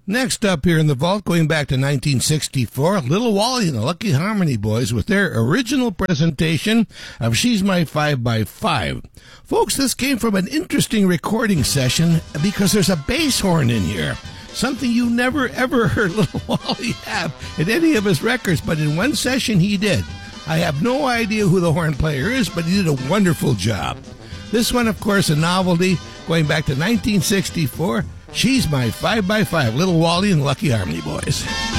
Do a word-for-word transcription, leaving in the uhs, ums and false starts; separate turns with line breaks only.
Next up here in the vault, going back to nineteen sixty-four, Little Wally and the Lucky Harmony Boys with their original presentation of She's My five by five. Folks, this came from an interesting recording session because there's a bass horn in here. Something you never ever heard Little Wally have in any of his records, but in one session he did. I have no idea who the horn player is, but he did a wonderful job. This one, of course, a novelty, going back to nineteen sixty-four, She's My five by five, Little Wally and Lucky Harmony Boys.